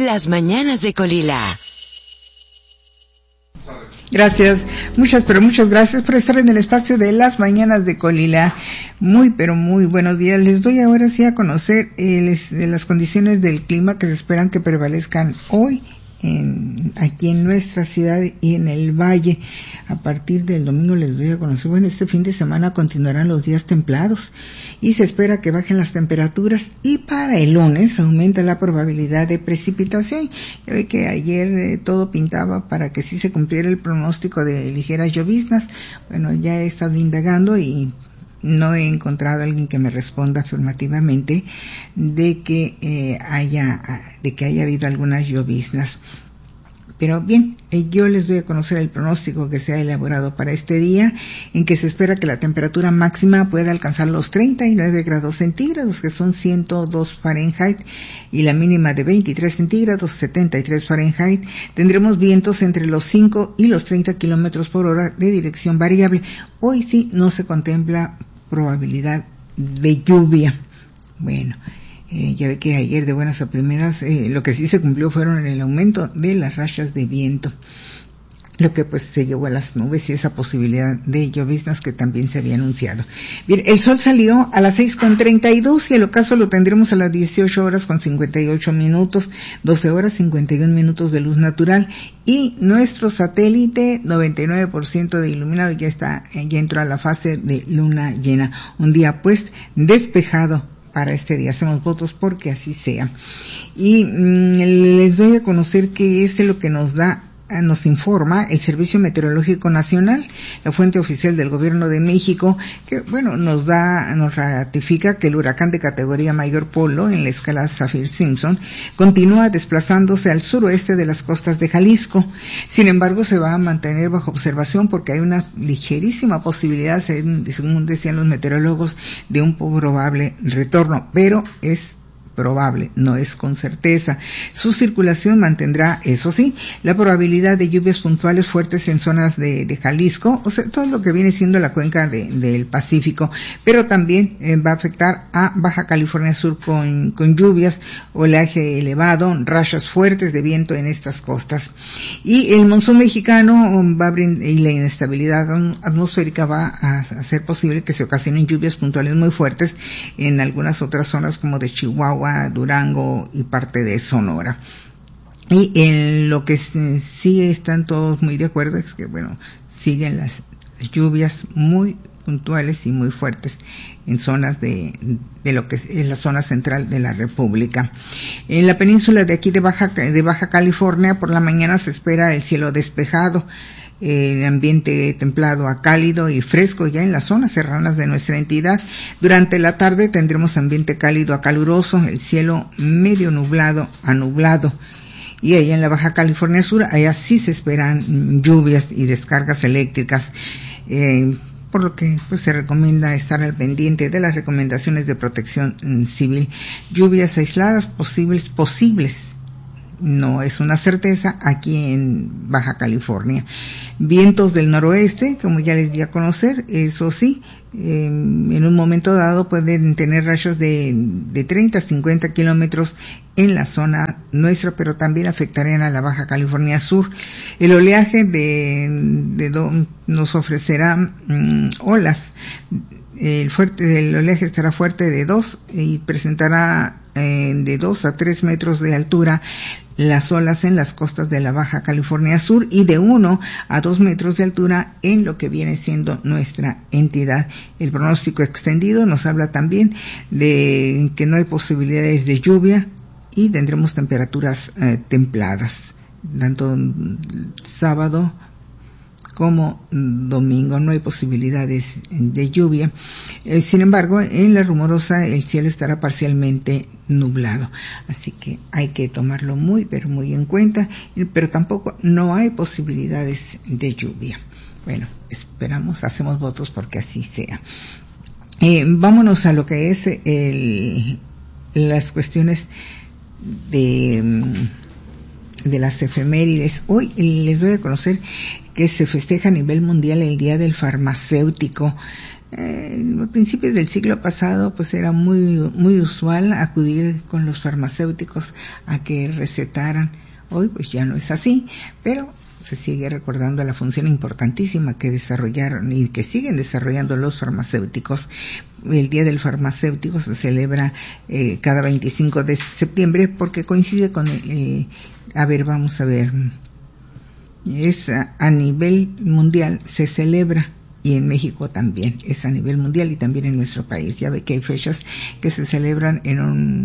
Las mañanas de Colila. Gracias, muchas gracias por estar en el espacio de Las mañanas de Colila. Muy buenos días. Les doy ahora sí a conocer las condiciones del clima que se esperan que prevalezcan hoy aquí en nuestra ciudad y en el valle. A partir del domingo les doy a conocer, este fin de semana continuarán los días templados y se espera que bajen las temperaturas, y para el lunes aumenta la probabilidad de precipitación. Ya ve que ayer todo pintaba para que sí se cumpliera el pronóstico de ligeras lloviznas. Ya he estado indagando y no he encontrado a alguien que me responda afirmativamente de que haya habido algunas lloviznas. Pero bien, yo les doy a conocer el pronóstico que se ha elaborado para este día, en que se espera que la temperatura máxima pueda alcanzar los 39 grados centígrados, que son 102 Fahrenheit, y la mínima de 23 centígrados, 73 Fahrenheit. Tendremos vientos entre los 5 y los 30 kilómetros por hora de dirección variable. Hoy sí no se contempla probabilidad de lluvia. Ya ve que ayer de buenas a primeras lo que sí se cumplió fueron el aumento de las rachas de viento, lo que pues se llevó a las nubes y esa posibilidad de lloviznas que también se había anunciado. Bien, el sol salió a las 6:32 y el ocaso lo tendremos a las 18 horas con 58 minutos, 12 horas 51 minutos de luz natural, y nuestro satélite 99% de iluminado, ya entró a la fase de luna llena. Un día pues despejado para este día. Hacemos votos porque así sea. Y les doy a conocer que es lo que nos informa el Servicio Meteorológico Nacional, la fuente oficial del Gobierno de México, que nos ratifica que el huracán de categoría mayor Polo en la escala Saffir-Simpson continúa desplazándose al suroeste de las costas de Jalisco. Sin embargo, se va a mantener bajo observación porque hay una ligerísima posibilidad, según decían los meteorólogos, de un probable retorno, pero es probable, no es con certeza. Su circulación mantendrá, eso sí, la probabilidad de lluvias puntuales fuertes en zonas de Jalisco, o sea, todo lo que viene siendo la cuenca del Pacífico, pero también va a afectar a Baja California Sur con lluvias, oleaje elevado, rachas fuertes de viento en estas costas. Y el monzón mexicano y la inestabilidad atmosférica va a hacer posible que se ocasionen lluvias puntuales muy fuertes en algunas otras zonas como de Chihuahua, Durango y parte de Sonora. Y en lo que sí están todos muy de acuerdo es que siguen las lluvias muy puntuales y muy fuertes en zonas de lo que es la zona central de la República. En la península de aquí de Baja California, por la mañana se espera el cielo despejado, el ambiente templado a cálido y fresco ya en las zonas serranas de nuestra entidad. Durante la tarde tendremos ambiente cálido a caluroso, el cielo medio nublado a nublado. Y allá en la Baja California Sur, allá sí se esperan lluvias y descargas eléctricas, por lo que se recomienda estar al pendiente de las recomendaciones de protección civil. Lluvias aisladas posibles. No es una certeza aquí en Baja California. Vientos del noroeste, como ya les di a conocer, eso sí, en un momento dado pueden tener rachas de 30 a 50 kilómetros en la zona nuestra, pero también afectarían a la Baja California Sur. El oleaje nos ofrecerá olas. El oleaje estará fuerte de 2 y presentará de 2 a 3 metros de altura las olas en las costas de la Baja California Sur y de 1 a 2 metros de altura en lo que viene siendo nuestra entidad. El pronóstico extendido nos habla también de que no hay posibilidades de lluvia y tendremos temperaturas templadas, tanto sábado como domingo. No hay posibilidades de lluvia. Sin embargo, en la Rumorosa el cielo estará parcialmente nublado, así que hay que tomarlo muy, pero muy en cuenta, pero tampoco no hay posibilidades de lluvia. Esperamos, hacemos votos porque así sea. Vámonos a lo que es las cuestiones de las efemérides. Hoy les doy a conocer que se festeja a nivel mundial el Día del Farmacéutico. A principios del siglo pasado pues era muy usual acudir con los farmacéuticos a que recetaran. Hoy pues ya no es así, pero se sigue recordando la función importantísima que desarrollaron y que siguen desarrollando los farmacéuticos. El Día del Farmacéutico se celebra cada 25 de septiembre porque coincide con es a nivel mundial, se celebra, y en México también, es a nivel mundial y también en nuestro país. Ya ve que hay fechas que se celebran en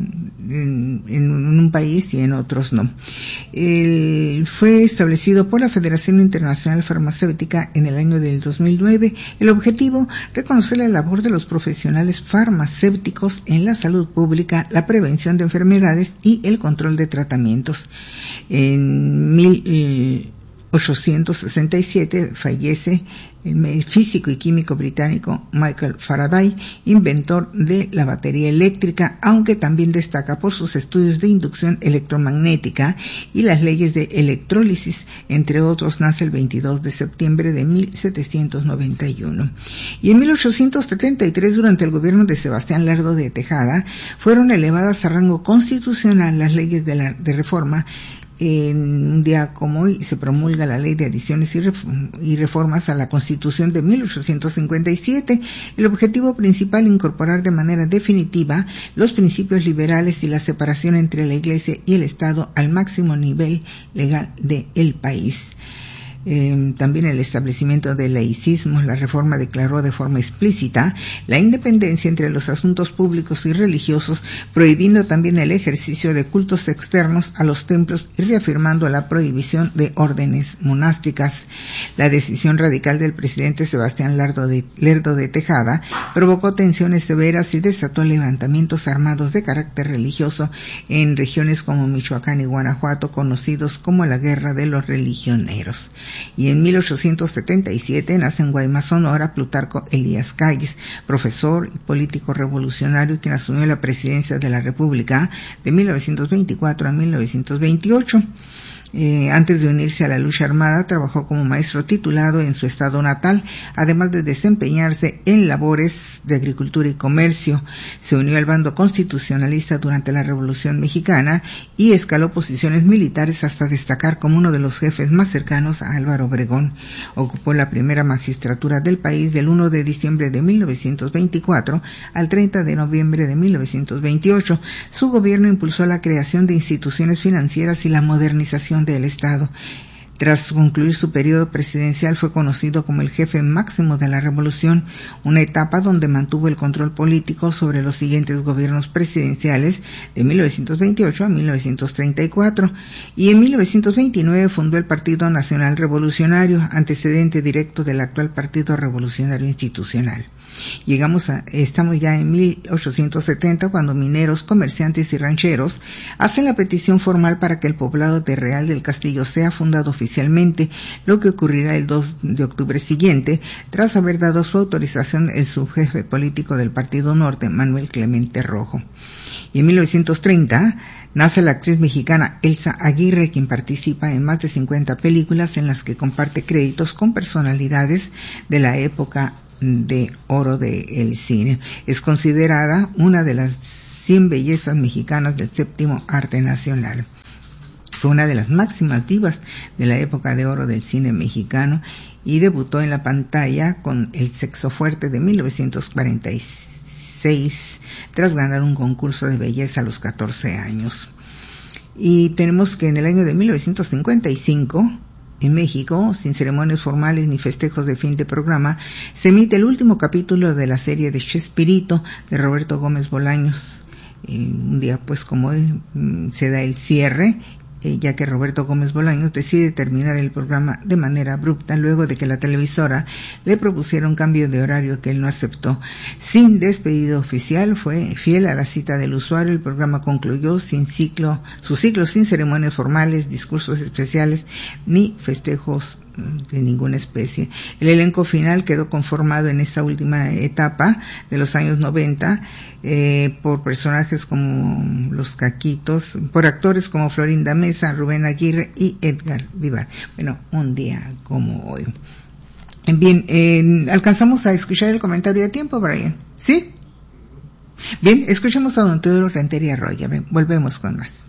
un país y en otros no. Fue establecido por la Federación Internacional Farmacéutica en el año del 2009. El objetivo, reconocer la labor de los profesionales farmacéuticos en la salud pública, la prevención de enfermedades y el control de tratamientos. En 1867 fallece el físico y químico británico Michael Faraday, inventor de la batería eléctrica, aunque también destaca por sus estudios de inducción electromagnética y las leyes de electrólisis. Entre otros, nace el 22 de septiembre de 1791. Y en 1873, durante el gobierno de Sebastián Lerdo de Tejada, fueron elevadas a rango constitucional las leyes de reforma. En un día como hoy se promulga la Ley de Adiciones y Reformas a la Constitución de 1857. El objetivo principal, incorporar de manera definitiva los principios liberales y la separación entre la Iglesia y el Estado al máximo nivel legal del país. También el establecimiento del laicismo. La reforma declaró de forma explícita la independencia entre los asuntos públicos y religiosos, prohibiendo también el ejercicio de cultos externos a los templos y reafirmando la prohibición de órdenes monásticas. La decisión radical del presidente Sebastián Lerdo de Tejada provocó tensiones severas y desató levantamientos armados de carácter religioso en regiones como Michoacán y Guanajuato, conocidos como la Guerra de los Religioneros. Y en 1877 nace en Guaymas, Sonora, Plutarco Elías Calles, profesor y político revolucionario, quien asumió la presidencia de la República de 1924 a 1928. Antes de unirse a la lucha armada, trabajó como maestro titulado en su estado natal, además de desempeñarse en labores de agricultura y comercio. Se unió al bando constitucionalista durante la Revolución Mexicana y escaló posiciones militares hasta destacar como uno de los jefes más cercanos a Álvaro Obregón. Ocupó la primera magistratura del país del 1 de diciembre de 1924 al 30 de noviembre de 1928. Su gobierno impulsó la creación de instituciones financieras y la modernización del Estado. Tras concluir su periodo presidencial, fue conocido como el jefe máximo de la revolución, una etapa donde mantuvo el control político sobre los siguientes gobiernos presidenciales de 1928 a 1934, y en 1929 fundó el Partido Nacional Revolucionario, antecedente directo del actual Partido Revolucionario Institucional. Estamos ya en 1870, cuando mineros, comerciantes y rancheros hacen la petición formal para que el poblado de Real del Castillo sea fundado oficialmente, lo que ocurrirá el 2 de octubre siguiente, tras haber dado su autorización el subjefe político del Partido Norte, Manuel Clemente Rojo. Y en 1930 nace la actriz mexicana Elsa Aguirre, quien participa en más de 50 películas en las que comparte créditos con personalidades de la época de oro del cine. Es considerada una de las 100 bellezas mexicanas del séptimo arte nacional. Fue una de las máximas divas de la época de oro del cine mexicano y debutó en la pantalla con El Sexo Fuerte de 1946, tras ganar un concurso de belleza a los 14 años. Y tenemos que en el año de 1955, en México, sin ceremonias formales ni festejos de fin de programa, se emite el último capítulo de la serie de Chespirito de Roberto Gómez Bolaños. Un día pues como hoy se da el cierre, ya que Roberto Gómez Bolaños decide terminar el programa de manera abrupta luego de que la televisora le propusiera un cambio de horario que él no aceptó. Sin despedida oficial, fue fiel a la cita del usuario. El programa concluyó su ciclo sin ceremonias formales, discursos especiales ni festejos de ninguna especie. El elenco final quedó conformado en esta última etapa de los años 90 por personajes como los Caquitos, por actores como Florinda Mesa, Rubén Aguirre y Edgar Vivar. Bueno, un día como hoy. Bien, alcanzamos a escuchar el comentario a tiempo, Brian, ¿sí? Bien, escuchemos a don Teodoro Rentería Arroyo. Volvemos con más.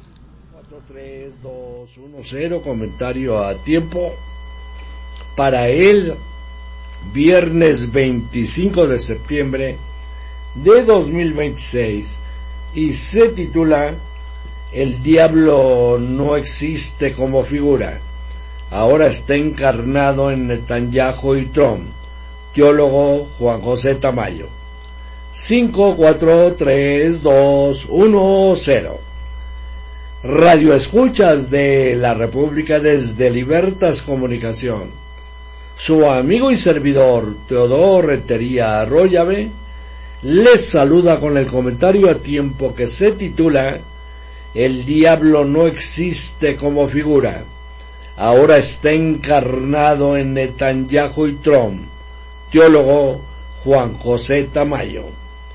43210, comentario a tiempo para el viernes 25 de septiembre de 2026 y se titula El diablo no existe como figura, ahora está encarnado en Netanyahu y Trump. Teólogo Juan José Tamayo. 5, 4, 3, 2, 1, 0. Radio escuchas de la República desde Libertas Comunicación. Su amigo y servidor Teodoro Rentería Arroyave les saluda con el comentario a tiempo que se titula El diablo no existe como figura, ahora está encarnado en Netanyahu y Trump. Teólogo Juan José Tamayo.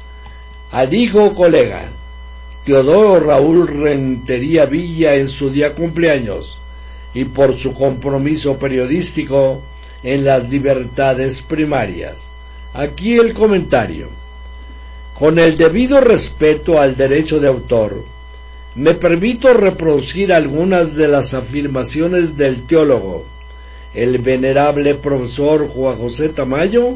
Al hijo colega Teodoro Raúl Rentería Villa en su día cumpleaños y por su compromiso periodístico en las libertades primarias. Aquí el comentario. Con el debido respeto al derecho de autor, me permito reproducir algunas de las afirmaciones del teólogo, el venerable profesor Juan José Tamayo,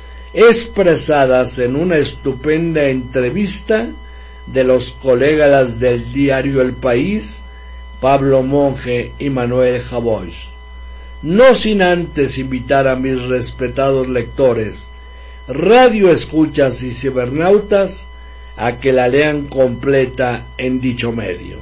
expresadas en una estupenda entrevista de los colegas del diario El País, Pablo Monge y Manuel Javois. No sin antes invitar a mis respetados lectores, radioescuchas y cibernautas a que la lean completa en dicho medio.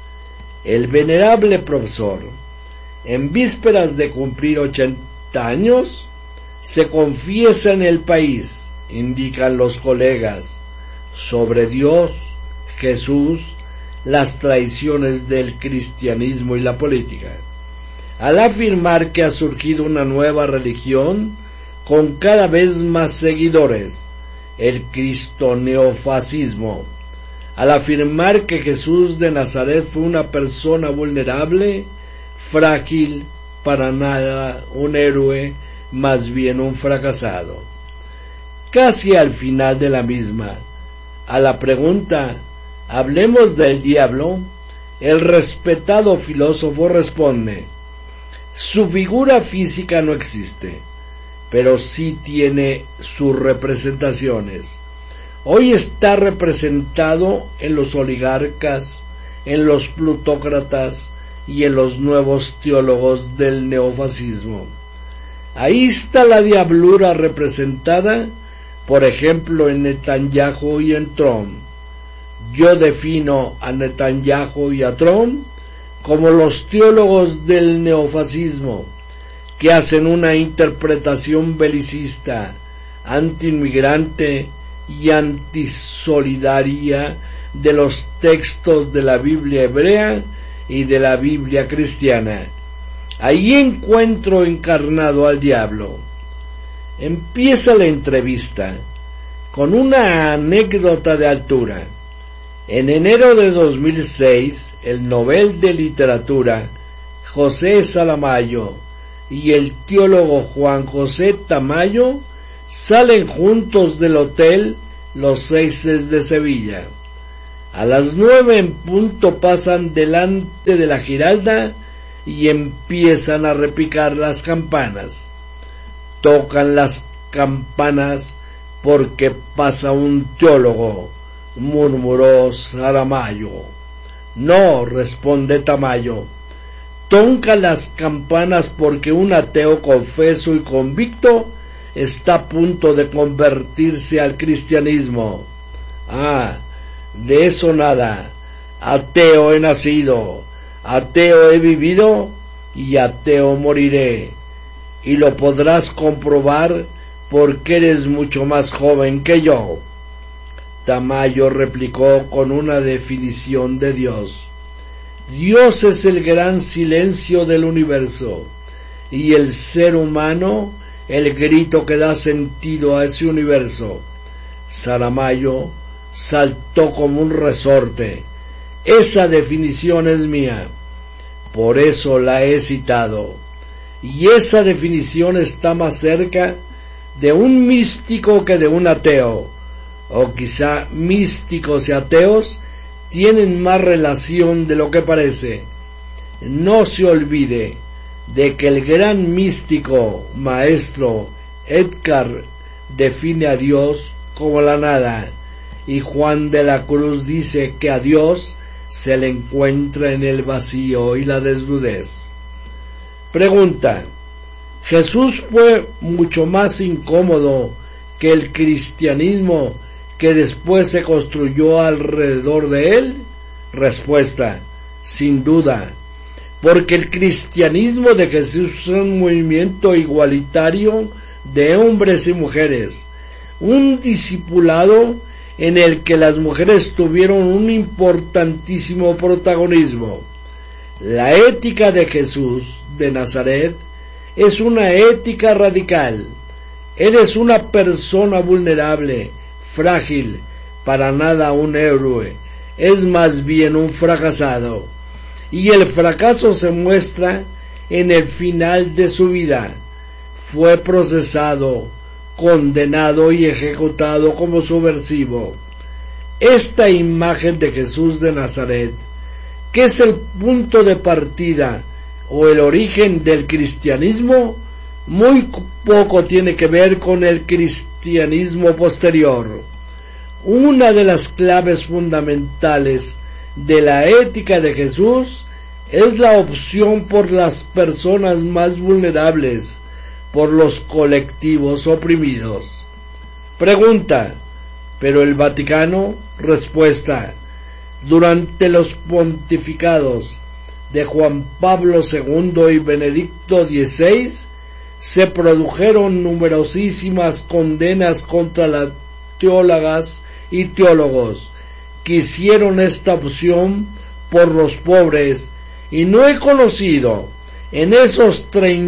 El venerable profesor, en vísperas de cumplir 80 años, se confiesa en El País, indican los colegas, sobre Dios, Jesús, las tradiciones del cristianismo y la política, al afirmar que ha surgido una nueva religión con cada vez más seguidores, el cristo-neofascismo, al afirmar que Jesús de Nazaret fue una persona vulnerable, frágil, para nada un héroe, más bien un fracasado. Casi al final de la misma, a la pregunta, ¿hablemos del diablo?, el respetado filósofo responde, su figura física no existe, pero sí tiene sus representaciones. Hoy está representado en los oligarcas, en los plutócratas y en los nuevos teólogos del neofascismo. Ahí está la diablura representada, por ejemplo, en Netanyahu y en Trump. Yo defino a Netanyahu y a Trump como los teólogos del neofascismo, que hacen una interpretación belicista, antiinmigrante y antisolidaria de los textos de la Biblia hebrea y de la Biblia cristiana. Ahí encuentro encarnado al diablo. Empieza la entrevista con una anécdota de altura. En enero de 2006, el Nobel de Literatura José Saramago y el teólogo Juan José Tamayo salen juntos del hotel Los Seises de Sevilla. A las 9 en punto pasan delante de la Giralda y empiezan a repicar las campanas. Tocan las campanas porque pasa un teólogo, murmuró Saramago. No, responde Tamayo, tocan las campanas porque un ateo confeso y convicto está a punto de convertirse al cristianismo. Ah, de eso nada. Ateo he nacido, ateo he vivido y ateo moriré. Y lo podrás comprobar porque eres mucho más joven que yo. Tamayo replicó con una definición de Dios. Dios es el gran silencio del universo y el ser humano el grito que da sentido a ese universo. Saramago saltó como un resorte. Esa definición es mía, por eso la he citado. y esa definición está más cerca de un místico que de un ateo, o quizá místicos y ateos tienen más relación de lo que parece. No se olvide de que el gran místico maestro Eckhart define a Dios como la nada, y Juan de la Cruz dice que a Dios se le encuentra en el vacío y la desnudez. Pregunta: ¿Jesús fue mucho más incómodo que el cristianismo que después se construyó alrededor de él? Respuesta: sin duda, porque el cristianismo de Jesús es un movimiento igualitario de hombres y mujeres, un discipulado en el que las mujeres tuvieron un importantísimo protagonismo. La ética de Jesús de Nazaret es una ética radical. Él es una persona vulnerable, frágil, para nada un héroe, es más bien un fracasado. Y el fracaso se muestra en el final de su vida. Fue procesado, condenado y ejecutado como subversivo. Esta imagen de Jesús de Nazaret, que es el punto de partida o el origen del cristianismo, muy poco tiene que ver con el cristianismo posterior. Una de las claves fundamentales de la ética de Jesús es la opción por las personas más vulnerables, por los colectivos oprimidos. Pregunta: ¿pero el Vaticano? Respuesta: durante los pontificados de Juan Pablo II y Benedicto XVI se produjeron numerosísimas condenas contra las teólogas y teólogos que hicieron esta opción por los pobres, y no he conocido en esos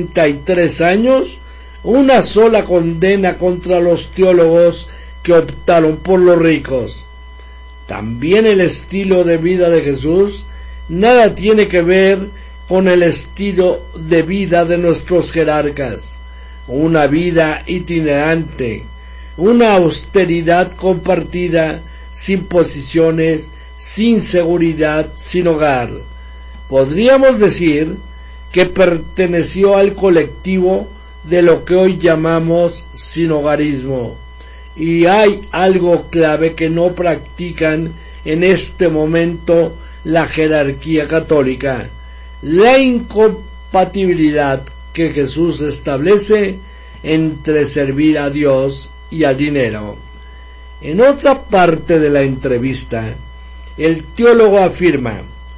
33 años una sola condena contra los teólogos que optaron por los ricos. También el estilo de vida de Jesús nada tiene que ver con el estilo de vida de nuestros jerarcas, una vida itinerante, una austeridad compartida, sin posiciones, sin seguridad, sin hogar. Podríamos decir que perteneció al colectivo de lo que hoy llamamos sinhogarismo, y hay algo clave que no practican en este momento la jerarquía católica: la incompatibilidad que Jesús establece entre servir a Dios y al dinero. En otra parte de la entrevista, el teólogo afirma: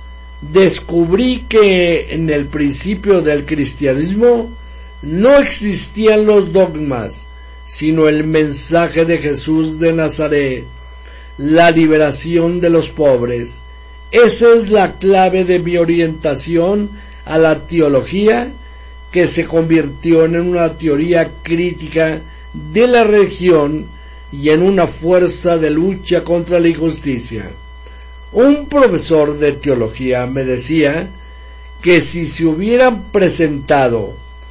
descubrí que en el principio del cristianismo no existían los dogmas, sino el mensaje de Jesús de Nazaret, la liberación de los pobres. Esa es la clave de mi orientación a la teología, que se convirtió en una teoría crítica de la religión y en una fuerza de lucha contra la injusticia. Un profesor de teología me decía que si se hubieran presentado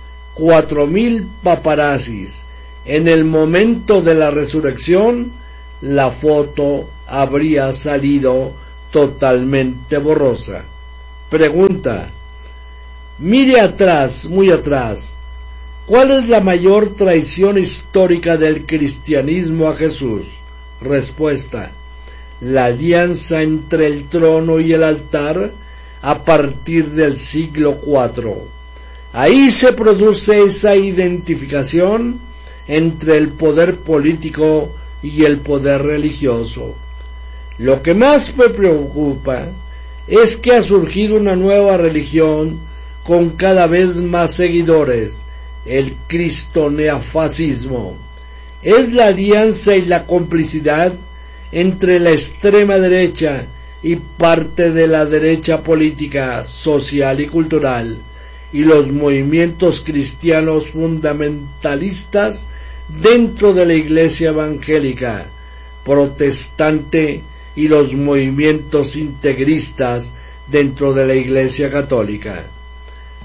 4,000 paparazzis en el momento de la resurrección, la foto habría salido totalmente borrosa. Pregunta: mire atrás, muy atrás, ¿cuál es la mayor traición histórica del cristianismo a Jesús? Respuesta: la alianza entre el trono y el altar a partir del siglo IV. Ahí se produce esa identificación entre el poder político y el poder religioso. Lo que más me preocupa es que ha surgido una nueva religión con cada vez más seguidores, el cristo-neofascismo. Es la alianza y la complicidad entre la extrema derecha y parte de la derecha política, social y cultural, y los movimientos cristianos fundamentalistas dentro de la Iglesia evangélica, protestante, y los movimientos integristas dentro de la Iglesia católica.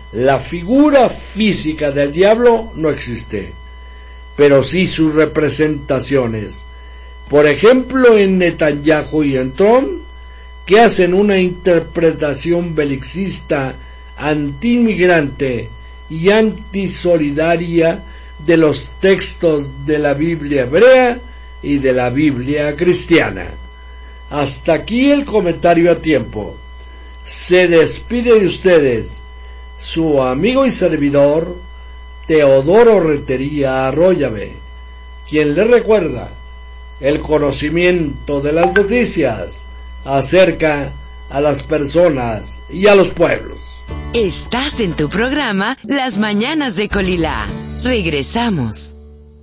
La figura física del diablo no existe, pero sí sus representaciones. Por ejemplo, en Netanyahu y en Trump, que hacen una interpretación belicista, anti-inmigrante y antisolidaria de los textos de la Biblia hebrea y de la Biblia cristiana. Hasta aquí el comentario a tiempo. Se despide de ustedes su amigo y servidor Teodoro Rentería Arroyave, quien le recuerda: el conocimiento de las noticias acerca a las personas y a los pueblos. Estás en tu programa Las Mañanas de Colila. Regresamos.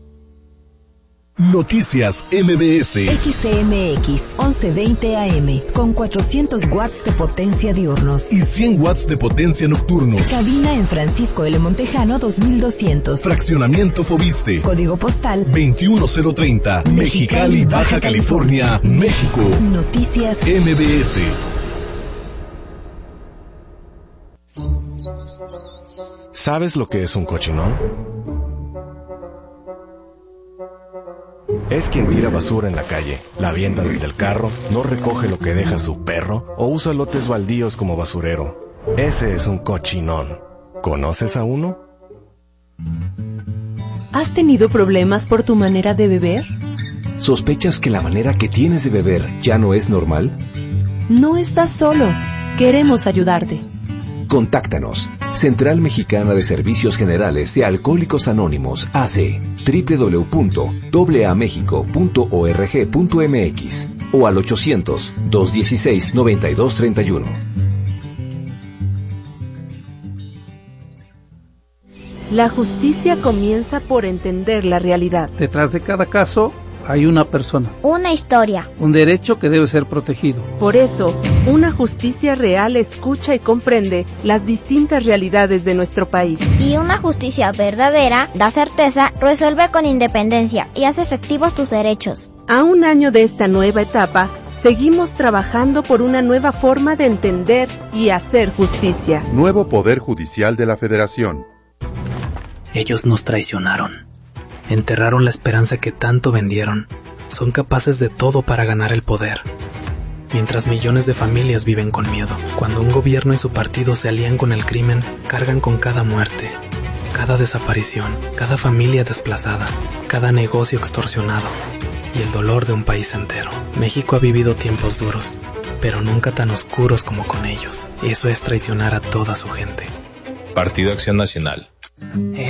Noticias MBS. XCMX 1120 AM con 400 watts de potencia diurnos y 100 watts de potencia nocturnos. Cabina en Francisco L. Montejano 2200. Fraccionamiento Fobiste. Código postal 21030. Mexicali, Baja California, México. Noticias MBS. ¿Sabes lo que es un cochinón? Es quien tira basura en la calle, la avienta desde el carro, no recoge lo que deja su perro o usa lotes baldíos como basurero. Ese es un cochinón. ¿Conoces a uno? ¿Has tenido problemas por tu manera de beber? ¿Sospechas que la manera que tienes de beber ya no es normal? No estás solo. Queremos ayudarte. Contáctanos. Central Mexicana de Servicios Generales de Alcohólicos Anónimos, AC, www.aamexico.org.mx o al 800-216-9231. La justicia comienza por entender la realidad. Detrás de cada caso hay una persona. Una historia. Un derecho que debe ser protegido. Por eso, una justicia real escucha y comprende las distintas realidades de nuestro país. Y una justicia verdadera da certeza, resuelve con independencia y hace efectivos tus derechos. A un año de esta nueva etapa, seguimos trabajando por una nueva forma de entender y hacer justicia. Nuevo Poder Judicial de la Federación. Ellos nos traicionaron. Enterraron la esperanza que tanto vendieron. Son capaces de todo para ganar el poder. Mientras millones de familias viven con miedo. Cuando un gobierno y su partido se alían con el crimen, cargan con cada muerte, cada desaparición, cada familia desplazada, cada negocio extorsionado y el dolor de un país entero. México ha vivido tiempos duros, pero nunca tan oscuros como con ellos. Eso es traicionar a toda su gente. Partido Acción Nacional.